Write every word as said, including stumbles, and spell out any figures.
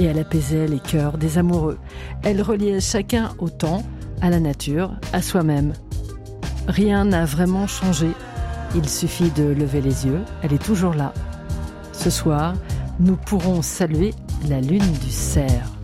et elle apaisait les cœurs des amoureux. Elle reliait chacun au temps, à la nature, à soi-même. Rien n'a vraiment changé. Il suffit de lever les yeux, elle est toujours là. Ce soir, nous pourrons saluer la lune du Cerf.